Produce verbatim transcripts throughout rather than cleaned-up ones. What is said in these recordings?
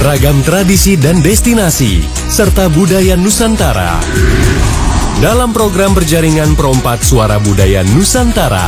Ragam tradisi dan destinasi, serta budaya Nusantara. Dalam program berjaringan Perompak Suara Budaya Nusantara.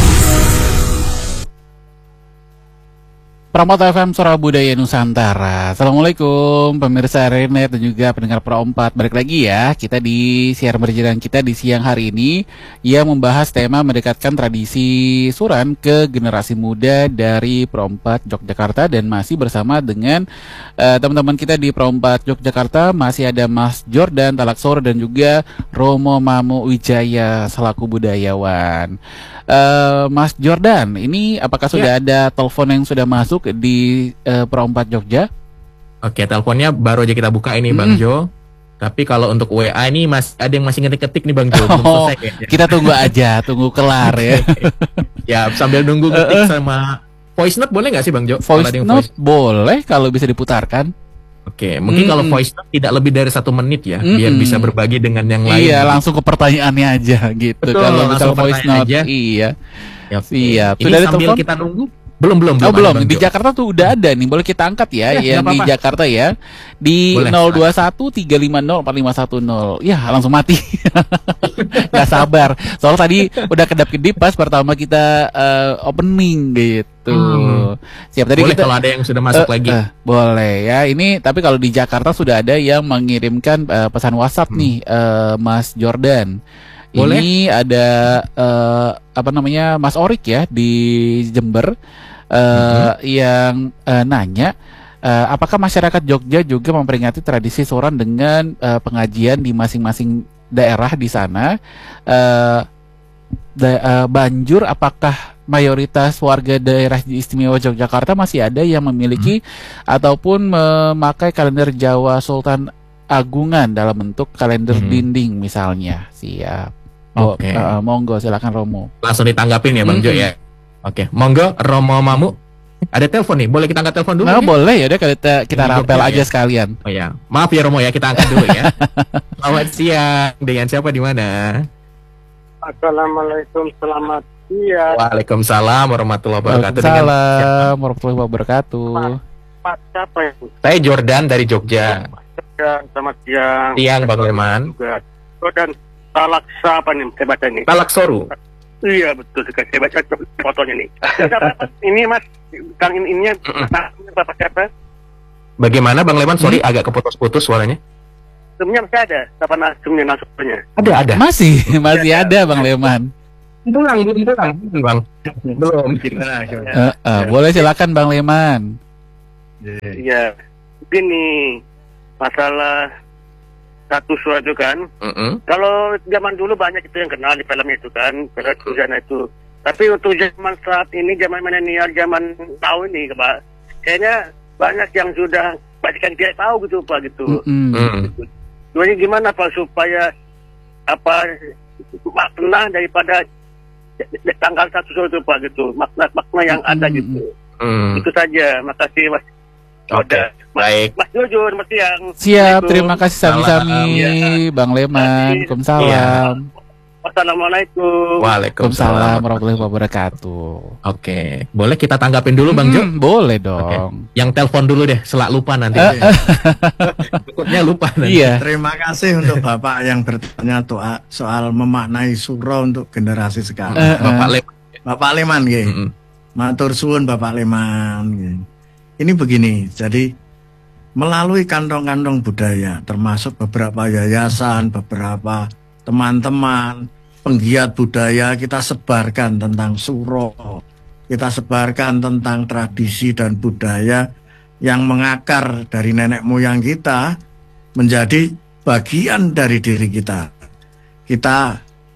Perompak F M Suara Budaya Nusantara. Assalamualaikum pemirsa Renet dan juga pendengar Perompak. Balik lagi ya, kita di siaran berjalan kita di siang hari ini yang membahas tema mendekatkan tradisi suran ke generasi muda dari Perompak Yogyakarta. Dan masih bersama dengan uh, teman-teman kita di Perompak Yogyakarta. Masih ada Mas Jordan Talaksoro dan juga Romo Mamu Wijaya selaku budayawan. uh, Mas Jordan, ini apakah sudah ya. ada telepon yang sudah masuk di uh, Perompak Jogja? Oke, teleponnya baru aja kita buka ini, hmm. Bang Jo. Tapi kalau untuk W A ini masih ada yang masih ngetik-ketik nih, Bang Jo. Belum oh, selesai, kita tunggu aja, tunggu kelar ya. Ya, sambil nunggu ketik sama voice note boleh nggak sih, Bang Jo? Voice note voice... boleh kalau bisa diputarkan. Oke, mungkin mm. kalau voice note tidak lebih dari satu menit ya, mm. biar bisa berbagi dengan yang lain. Iya, langsung ke pertanyaannya aja gitu. Betul, kalau misalnya voice note, aja. iya. Ya, siap. Ini Sudah sambil kita nunggu. Belum, belum, belum. Oh, belum. Di Jakarta tuh udah ada nih. Boleh kita angkat ya, ya yang di Jakarta ya. Di boleh, nol dua satu tiga lima nol empat lima satu nol. Ya, langsung mati. Gak sabar. Soalnya tadi udah kedap-kedip pas pertama kita uh, opening gitu. Hmm. Siap, tadi boleh kita, kalau ada yang sudah masuk uh, lagi. Uh, boleh ya. Ini tapi kalau di Jakarta sudah ada yang mengirimkan uh, pesan WhatsApp hmm. nih, uh, Mas Jordan. Boleh. Ini ada uh, apa namanya Mas Orik ya di Jember. Uh, mm-hmm. yang uh, nanya uh, apakah masyarakat Jogja juga memperingati tradisi suran dengan uh, pengajian di masing-masing daerah di sana. uh, da- uh, Banjur apakah mayoritas warga daerah istimewa Yogyakarta masih ada yang memiliki mm-hmm. ataupun memakai kalender Jawa Sultan Agungan dalam bentuk kalender mm-hmm. dinding misalnya. Siap. Oke, okay. uh, monggo silakan Romo. Langsung ditanggapin ya Bang mm-hmm. Jo ya. Oke, monggo Romo Mamu. Ada telepon nih, boleh kita angkat telepon dulu? Nah, boleh ya, udah kita kita rapel aja ya. Sekalian. Oh ya, maaf ya Romo ya, kita angkat dulu ya. Selamat siang, dengan siapa di mana? Assalamualaikum, selamat siang. Waalaikumsalam warahmatullahi wabarakatuh. Waalaikumsalam warahmatullahi wabarakatuh. Pak siapa ya? Saya Jordan dari Jogja. Jordan, selamat siang. Siang Bang Leman. Jordan, Talaksa apa nih saya baca nih? Talaksoru. Iya betul, saya baca fotonya nih. Ini Mas, Kang ini ininya Bapak siapa? Bagaimana Bang Leman? Sorry hmm? agak keputus-putus suaranya. Sebenarnya masih ada, kapan asumnya nasibnya? Ada, ada. Masih, masih ada, ada Bang Leman. Pulang, belum pulang, Bang. Belum. Gimana? Uh, uh, boleh silakan Bang Leman. Iya, begini masalah satu suatu kan. Mm-hmm. Kalau zaman dulu banyak itu yang kenal di film itu kan, film mm-hmm. itu. Tapi untuk zaman saat ini, zaman milenial, zaman tahu ini, Pak, kayaknya banyak yang sudah banyak yang tidak tahu gitu Pak gitu. Mm-hmm. Jadi gimana Pak supaya apa makna daripada tanggal satu itu Pak gitu, makna makna yang mm-hmm. ada gitu. Mm-hmm. Itu saja. Makasih Mas. Oke, okay. Baik. Mas Jujur, Mas Siang. Siap, terima kasih sami-sami, ya. Bang Leman. Waalaikumsalam. Ya. Wassalamualaikum. Waalaikumsalam warahmatullahi wabarakatuh. Oke, okay. Boleh kita tanggapin dulu Bang Jo? Hmm, boleh dong. Okay. Yang telepon dulu deh, selak lupa nanti. Berikutnya lupa nanti. Iya. Terima kasih untuk Bapak yang bertanya soal, soal memaknai suro untuk generasi sekarang. Uh, uh. Bapak Leman. Bapak Leman, gitu. Mm-hmm. Matur suwun Bapak Leman. Gitu. Ini begini, jadi melalui kantong-kantong budaya, termasuk beberapa yayasan, beberapa teman-teman, penggiat budaya, kita sebarkan tentang suro, kita sebarkan tentang tradisi dan budaya yang mengakar dari nenek moyang kita menjadi bagian dari diri kita. Kita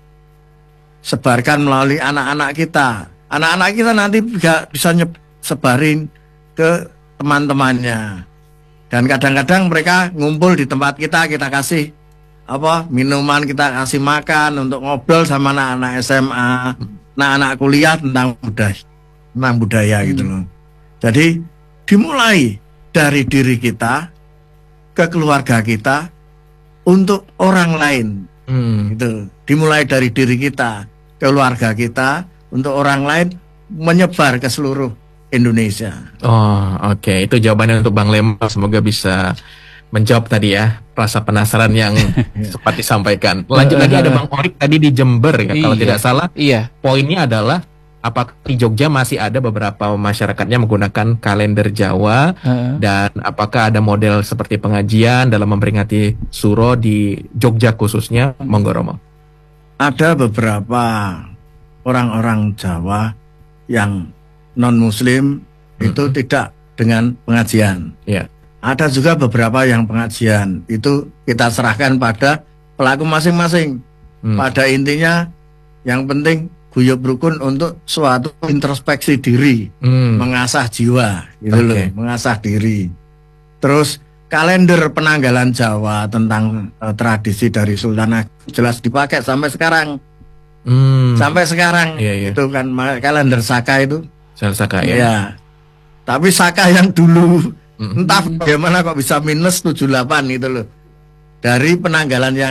sebarkan melalui anak-anak kita. Anak-anak kita nanti juga bisa sebarin ke teman-temannya, dan kadang-kadang mereka ngumpul di tempat kita, kita kasih apa minuman, kita kasih makan untuk ngobrol sama anak-anak S M A, anak-anak kuliah tentang budaya, tentang budaya hmm. gitu loh. Jadi dimulai dari diri kita ke keluarga kita untuk orang lain, hmm. gitu. Dimulai dari diri kita, keluarga kita untuk orang lain, menyebar ke seluruh Indonesia. Oh, oke. Okay. Itu jawabannya untuk Bang Leman. Semoga bisa menjawab tadi ya rasa penasaran yang sempat disampaikan. Lanjut lagi ada Bang Orik tadi di Jember ya, iya, kalau tidak salah. Iya. Poinnya adalah apakah di Jogja masih ada beberapa masyarakatnya menggunakan kalender Jawa uh. dan apakah ada model seperti pengajian dalam memperingati Suro di Jogja khususnya? Monggo Romo. Ada beberapa orang-orang Jawa yang non-Muslim hmm. itu tidak dengan pengajian. Yeah. Ada juga beberapa yang pengajian itu kita serahkan pada pelaku masing-masing. Hmm. Pada intinya yang penting guyub rukun untuk suatu introspeksi diri, hmm. mengasah jiwa, gitu okay. loh, mengasah diri. Terus kalender penanggalan Jawa tentang uh, tradisi dari Sultan Agung jelas dipakai sampai sekarang. Hmm. Sampai sekarang yeah, yeah. itu kan kalender Saka itu. Saka ya. Ya. Tapi Saka yang dulu mm-hmm. entah bagaimana kok bisa minus tujuh puluh delapan gitu loh. Dari penanggalan yang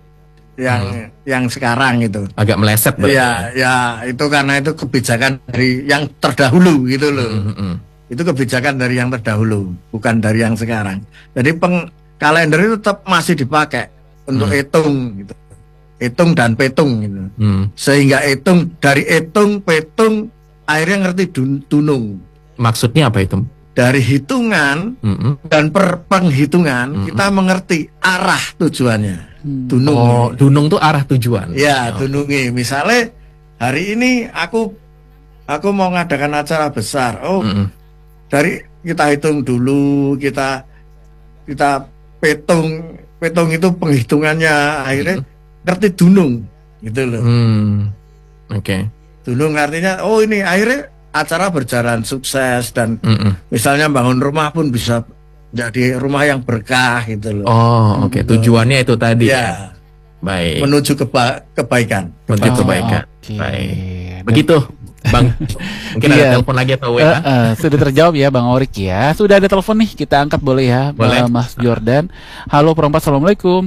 yang hmm. yang sekarang itu. Agak meleset berarti. Ya, ya itu karena itu kebijakan dari yang terdahulu gitu loh. Mm-hmm. Itu kebijakan dari yang terdahulu, bukan dari yang sekarang. Jadi peng, kalender itu tetap masih dipakai untuk mm. hitung gitu. Hitung dan petung gitu. Mm. Sehingga hitung dari hitung, petung akhirnya ngerti dun, dunung. Maksudnya apa itu? Dari hitungan mm-hmm. dan per penghitungan mm-hmm. kita mengerti arah tujuannya. Mm. Dunung. Oh, dunung tuh arah tujuan. Ya, oh. dunungi. Misalnya hari ini aku aku mau ngadakan acara besar. Oh, mm-hmm. dari kita hitung dulu, kita kita petung, petung itu penghitungannya akhirnya mm-hmm. ngerti dunung, gitu loh. Mm. Oke. Okay. Dunung artinya oh ini akhirnya acara berjalan sukses dan mm-mm. misalnya bangun rumah pun bisa jadi rumah yang berkah gitu loh. Oh oke okay. Tujuannya itu tadi ya. ya. Baik. Menuju keba- kebaikan. Menuju oh, kebaikan. Okay. Baik. Begitu Bang. Mungkin iya. ada telepon lagi atau W A? Uh, uh, sudah terjawab ya Bang Orik ya. Sudah ada telepon nih kita angkat boleh ya. Boleh. Mas Jordan. Halo perempat, assalamualaikum.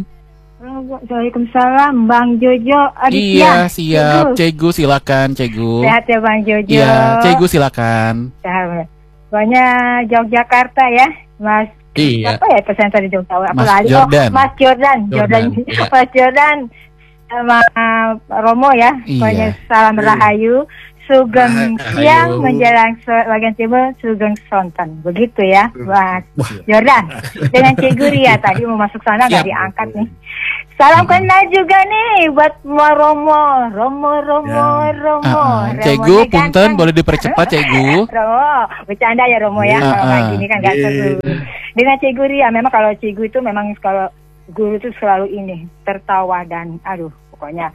Waalaikumsalam Bang Jojo Iya Aditya. siap Cegu silakan Cegu. Sehat ya Bang Jojo. Iya Cegu silakan. Sehat. Banyak Yogyakarta ya Mas. Iya. Apa ya presenter di Jogja? Mas Jordan. Oh, Mas Jordan. Jordan. Jordan. Ya. Mas Jordan sama Romo ya. Iya. Banyak salam rahayu. Sugeng siang menjelang bagian timur Sugeng Sonten. Begitu ya Mas Jordan. Dengan Cikgu Ria tadi mau masuk sana nggak diangkat nih. Salam kenal juga nih buat Romo, Romo, Romo, Romo. Uh, uh. Cegu, punten boleh dipercepat Cegu. Romo, bercanda ya Romo ya. Uh, uh. Kalau kayak gini kan gak seru. Dengan Cikgu Ria, memang kalau Cikgu itu memang kalau guru itu selalu ini tertawa dan aduh pokoknya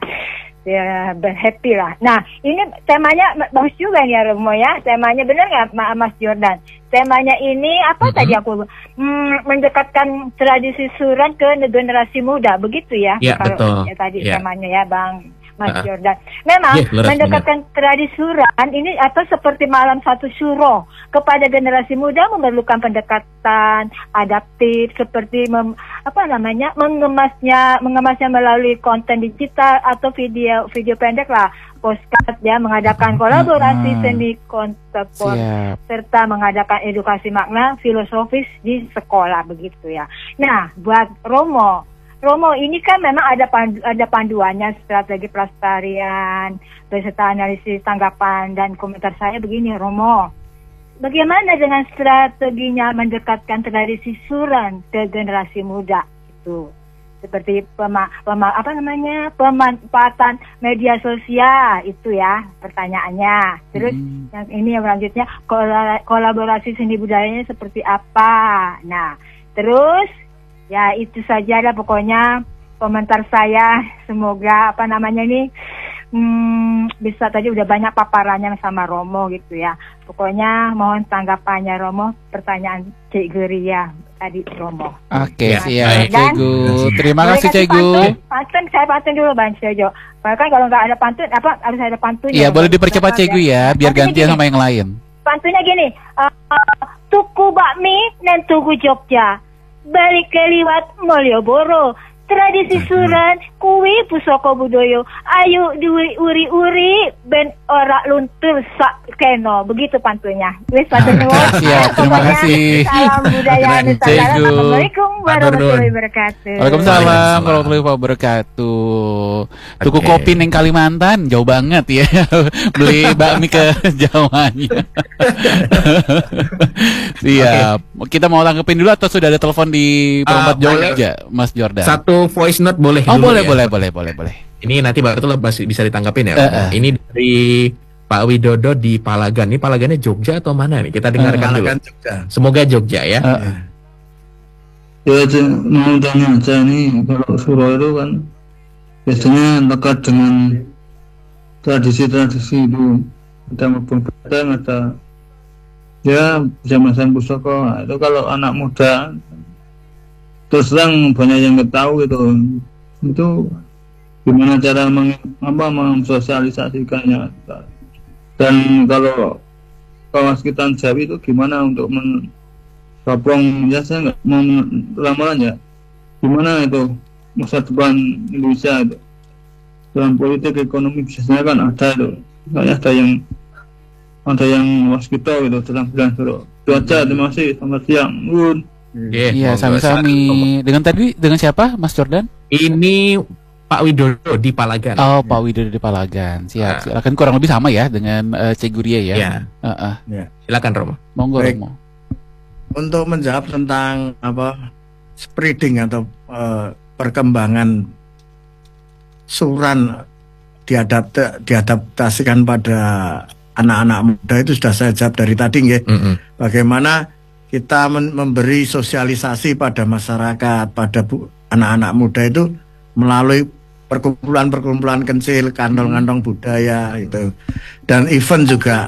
ya happy lah. Nah ini temanya bagus juga nih ya Romo ya. Temanya benar nggak Mas Jordan? Temanya ini apa mm-hmm. tadi aku hmm, mendekatkan tradisi suran ke generasi muda, begitu ya? Iya betul. Ya, tadi yeah. temanya ya Bang Mas uh, Jordan. Memang yeah, mendekatkan bener. tradisi suran ini atau seperti malam satu syuro kepada generasi muda memerlukan pendekatan adaptif seperti mem, apa namanya mengemasnya mengemasnya melalui konten digital atau video video pendek lah. Postcard ya, mengadakan kolaborasi hmm. seni kontemporer serta mengadakan edukasi makna filosofis di sekolah begitu ya. Nah, buat Romo, Romo ini kan memang ada pandu, ada panduannya strategi pelestarian beserta analisis tanggapan dan komentar saya begini Romo. Bagaimana dengan strateginya mendekatkan tradisi suran ke generasi muda itu? Seperti pema, pema, apa namanya pemanfaatan media sosial itu ya pertanyaannya. Terus hmm. yang ini yang selanjutnya kolaborasi seni budayanya seperti apa. Nah terus ya itu saja lah pokoknya komentar saya. Semoga apa namanya ini hmm, bisa tadi udah banyak paparannya sama Romo gitu ya. Pokoknya mohon tanggapannya Romo pertanyaan Cikgu Ria tadi Romo. Oke, okay, ya, siap Cegu. Terima kasih Cegu. Pantun, pantun, saya pantun dulu Bang Jojo. Bahkan kalau nggak ada pantun, apa harus ada pantun? Iya, boleh dipercepat Cegu ya, biar gantian sama yang lain. Pantunnya gini, uh, tuku bakmi dan tuku Jogja, balik keliwat Malioboro, tradisi suran kuwi pusaka budaya. Ayo diuri-uri ben ora luntur sak keno. Begitu pantunnya. Wis matur nuwun. Ya, terima kasih. Salam budaya Nusantara. Assalamualaikum warahmatullahi wabarakatuh. Waalaikumsalam warahmatullahi wabarakatuh. Tuku okay. kopi neng Kalimantan jauh banget ya. Beli bakmi ke Jawanya. Siap. Okay. Kita mau tanggepin dulu atau sudah ada telepon di Perempat uh, Jogja, Mas Jordan? Satu voice note boleh Oh, dulu boleh, ya? boleh, boleh, boleh, boleh. Ini nanti baru tuh bisa ditanggapin ya. Uh, uh. Ini dari Pak Widodo di Palagan. Ini Palagannya Jogja atau mana nih? Kita dengarkan uh, dulu. Jogja. Semoga Jogja ya. Uh, uh. Ya, mau tanya aja nih, kalau suro itu kan biasanya dekat dengan tradisi-tradisi itu. Ada maupun kadang ada ya zaman-zaman pusaka. Nah, itu kalau anak muda terus terang banyak yang nggak tahu gitu, itu gimana cara meng, apa, mensosialisasikannya. Dan kalau kawas kita Jawi itu gimana untuk mencaplong, ya saya nggak mau lamaran ya, gimana itu masa depan Indonesia itu dalam politik ekonomi biasanya kan ada itu, kayak ada yang ada yang waskita gitu dalam bulan Suro. Itu aja, terima kasih, selamat siang. Nun. Iya, yeah, sami-sami. Dengan tadi dengan siapa, Mas Jordan? Ini Pak Widodo di Palagan. Oh, Pak Widodo di Palagan. Siap. Nah. Silakan, kurang lebih sama ya dengan uh, Cik Guria ya. Iya. Uh -uh. Ya. Silakan Romo. Monggo Romo. Untuk menjawab tentang apa spreading atau uh, perkembangan suran diadapt diadaptasikan pada anak-anak muda itu sudah saya jawab dari tadi ya. Mm -hmm. Bagaimana kita memberi sosialisasi pada masyarakat, pada anak-anak muda itu melalui perkumpulan-perkumpulan kecil, kantong-kantong budaya itu. Dan event juga.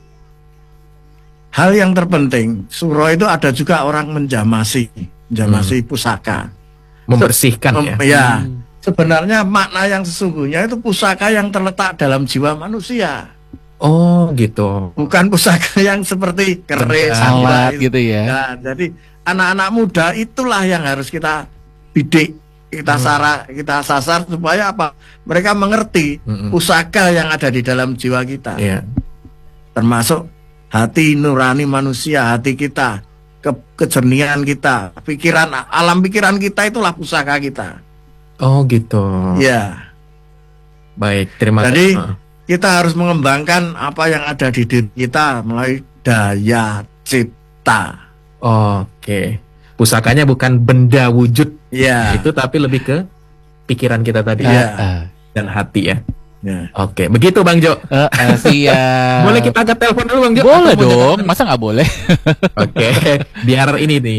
Hal yang terpenting, suro itu ada juga orang menjamasi, menjamasi hmm. pusaka. Membersihkan Se ya. Ya. Hmm. Sebenarnya makna yang sesungguhnya itu pusaka yang terletak dalam jiwa manusia. Oh gitu. Bukan pusaka yang seperti keris, alat gitu ya. Nah, jadi anak-anak muda itulah yang harus kita bidik, kita hmm. sara, kita sasar supaya apa? Mereka mengerti hmm. pusaka yang ada di dalam jiwa kita. Yeah. Termasuk hati nurani manusia, hati kita, ke kejernihan kita, pikiran, alam pikiran kita itulah pusaka kita. Oh gitu. Ya. Baik, terima kasih. Jadi kita harus mengembangkan apa yang ada di diri kita melalui daya cipta. Oke. Pusakanya bukan benda wujud, ya. Itu tapi lebih ke pikiran kita tadi, ya. Dan hati ya. Ya. Oke, begitu Bang Jo. Uh, uh, siap. Boleh kita angkat telepon dulu Bang Jo? Boleh dong, masa nggak boleh? Oke, biar ini nih.